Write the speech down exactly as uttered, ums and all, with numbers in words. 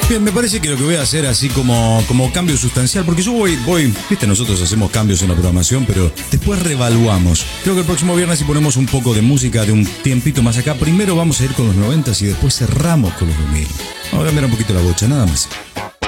Bien, me parece que lo que voy a hacer así como, como cambio sustancial, porque yo voy, voy, viste, nosotros hacemos cambios en la programación, pero después reevaluamos. Creo que el próximo viernes si ponemos un poco de música de un tiempito más acá, primero vamos a ir con los noventas y después cerramos con los dos mil. Vamos a cambiar un poquito la bocha, nada más.